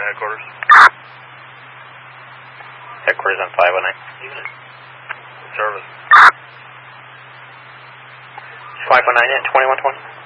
headquarters. Headquarters on 519. Even at service. 519 at 2120.